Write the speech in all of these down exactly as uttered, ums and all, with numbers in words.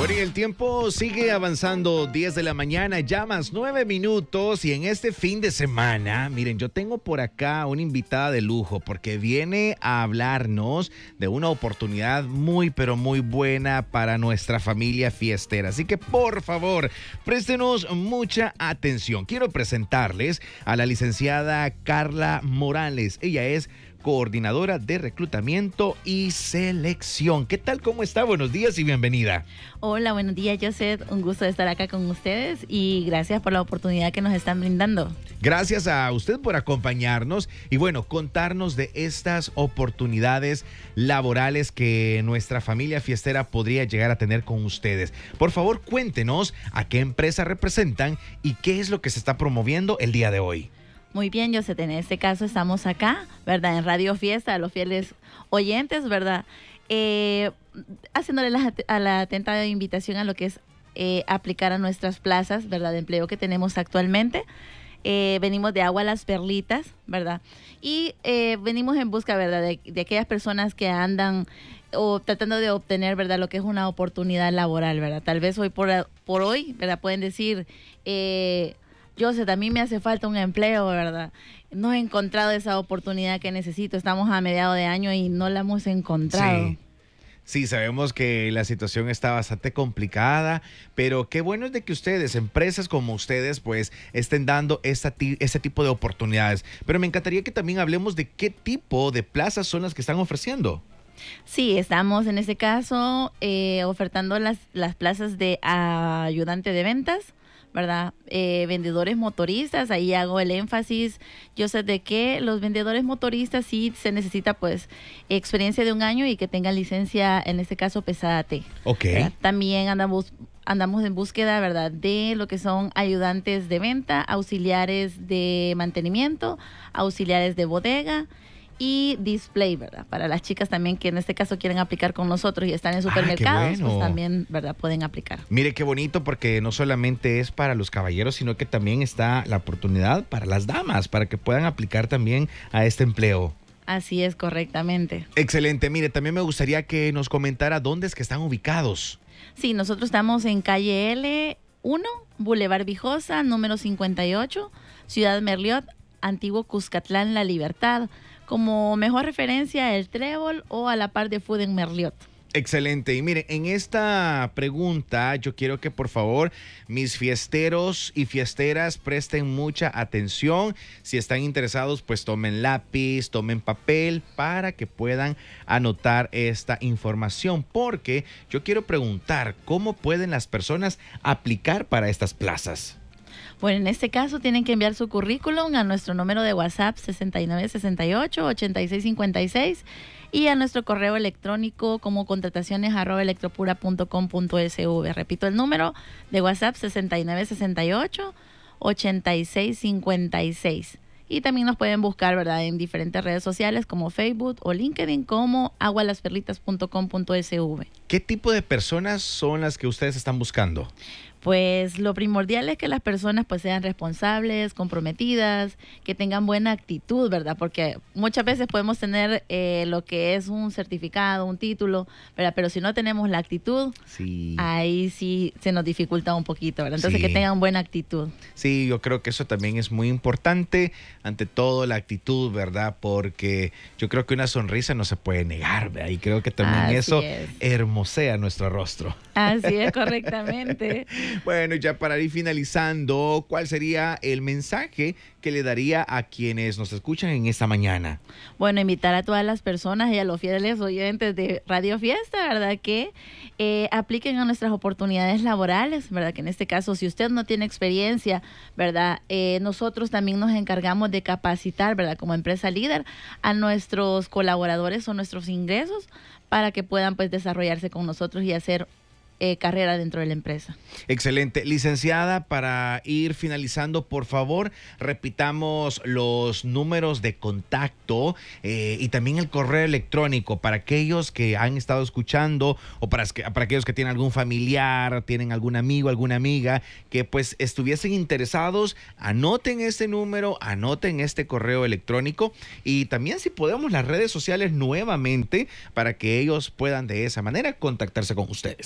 Bueno, y el tiempo sigue avanzando, diez de la mañana, ya más nueve minutos, y en este fin de semana, miren, yo tengo por acá una invitada de lujo, porque viene a hablarnos de una oportunidad muy, pero muy buena para nuestra familia fiestera. Así que, por favor, préstenos mucha atención. Quiero presentarles a la licenciada Carla Morales. Ella es coordinadora de reclutamiento y selección. ¿Qué tal? ¿Cómo está? Buenos días y bienvenida. Hola, buenos días, Joseph. Un gusto de estar acá con ustedes y gracias por la oportunidad que nos están brindando. Gracias a usted por acompañarnos y bueno, contarnos de estas oportunidades laborales que nuestra familia fiestera podría llegar a tener con ustedes. Por favor, cuéntenos a qué empresa representan y qué es lo que se está promoviendo el día de hoy. Muy bien, Joseph, en este caso estamos acá, ¿verdad? En Radio Fiesta, a los fieles oyentes, ¿verdad? Eh, haciéndole la, a la atenta invitación a lo que es eh, aplicar a nuestras plazas, ¿verdad? De empleo que tenemos actualmente. Eh, venimos de Agua Las Perlitas, ¿verdad? Y eh, venimos en busca, ¿verdad? De, de aquellas personas que andan o tratando de obtener, ¿verdad? Lo que es una oportunidad laboral, ¿verdad? Tal vez hoy por, por hoy, ¿verdad? Pueden decir... Eh, Joseph, a mí me hace falta un empleo, ¿verdad? No he encontrado esa oportunidad que necesito. Estamos a mediados de año y no la hemos encontrado. Sí. Sí, sabemos que la situación está bastante complicada, pero qué bueno es de que ustedes, empresas como ustedes, pues estén dando esta este tipo de oportunidades. Pero me encantaría que también hablemos de qué tipo de plazas son las que están ofreciendo. Sí, estamos en este caso eh, ofertando las, las plazas de ayudante de ventas, ¿verdad? Eh, vendedores motoristas, ahí hago el énfasis, yo sé de que los vendedores motoristas sí se necesita pues experiencia de un año y que tengan licencia, en este caso pesada T. Ok. ¿Verdad? También andamos, andamos en búsqueda, ¿verdad? De lo que son ayudantes de venta, auxiliares de mantenimiento, auxiliares de bodega y display, ¿verdad? Para las chicas también que en este caso quieren aplicar con nosotros y están en supermercados, ah, bueno. Pues también, ¿verdad? Pueden aplicar. Mire qué bonito, porque no solamente es para los caballeros, sino que también está la oportunidad para las damas, para que puedan aplicar también a este empleo. Así es, correctamente. Excelente. Mire, también me gustaría que nos comentara dónde es que están ubicados. Sí, nosotros estamos en calle L uno, Boulevard Vijosa, número cincuenta y ocho, Ciudad Merliot, Antiguo Cuscatlán, La Libertad. Como mejor referencia, el Trébol o a la par de Food en Merliot. Excelente. Y mire, en esta pregunta yo quiero que por favor mis fiesteros y fiesteras presten mucha atención. Si están interesados, pues tomen lápiz, tomen papel para que puedan anotar esta información. Porque yo quiero preguntar, ¿cómo pueden las personas aplicar para estas plazas? Bueno, en este caso tienen que enviar su currículum a nuestro número de WhatsApp sesenta y nueve sesenta y ocho, ochenta y seis cincuenta y seis y a nuestro correo electrónico como contrataciones arroba electropura punto com punto s v. Repito el número de WhatsApp sesenta y nueve sesenta y ocho, ochenta y seis cincuenta y seis. Y también nos pueden buscar, ¿verdad?, en diferentes redes sociales como Facebook o LinkedIn como agualasperlitas punto com punto s v. ¿Qué tipo de personas son las que ustedes están buscando? Pues lo primordial es que las personas pues sean responsables, comprometidas, que tengan buena actitud, ¿verdad? Porque muchas veces podemos tener eh, lo que es un certificado, un título, ¿verdad? Pero si no tenemos la actitud, sí, ahí sí se nos dificulta un poquito, ¿verdad? Entonces sí, que tengan buena actitud. Sí, yo creo que eso también es muy importante, ante todo la actitud, ¿verdad? Porque yo creo que una sonrisa no se puede negar, ¿verdad? Y creo que también Así eso es. hermosea nuestro rostro. Así es, correctamente. Bueno, ya para ir finalizando, ¿cuál sería el mensaje que le daría a quienes nos escuchan en esta mañana? Bueno, invitar a todas las personas y a los fieles oyentes de Radio Fiesta, ¿verdad? Que eh, apliquen a nuestras oportunidades laborales, ¿verdad? Que en este caso, si usted no tiene experiencia, ¿verdad? Eh, nosotros también nos encargamos de capacitar, ¿verdad? Como empresa líder a nuestros colaboradores o nuestros ingresos para que puedan pues desarrollarse con nosotros y hacer Eh, carrera dentro de la empresa. Excelente. Licenciada, para ir finalizando, por favor, repitamos los números de contacto eh, y también el correo electrónico para aquellos que han estado escuchando o para, para aquellos que tienen algún familiar, tienen algún amigo, alguna amiga que pues estuviesen interesados. Anoten este número, anoten este correo electrónico y también, si podemos, las redes sociales nuevamente para que ellos puedan de esa manera contactarse con ustedes.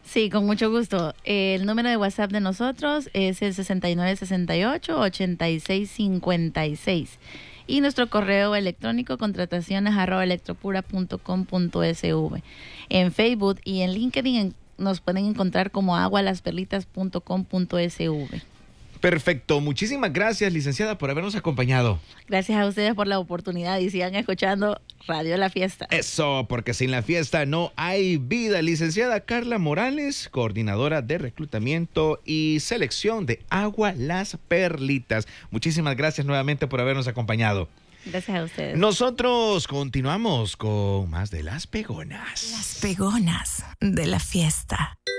Sí, con mucho gusto. El número de WhatsApp de nosotros es el sesenta y nueve sesenta y ocho, ochenta y seis cincuenta y seis. Y nuestro correo electrónico contrataciones arroba electropura punto com punto s v. En Facebook y en LinkedIn nos pueden encontrar como agualasperlitas punto com punto s v. Perfecto. Muchísimas gracias, licenciada, por habernos acompañado. Gracias a ustedes por la oportunidad y sigan escuchando Radio La Fiesta. Eso, porque sin la fiesta no hay vida. Licenciada Carla Morales, coordinadora de reclutamiento y selección de Agua Las Perlitas. Muchísimas gracias nuevamente por habernos acompañado. Gracias a ustedes. Nosotros continuamos con más de Las Pegonas. Las Pegonas de la Fiesta.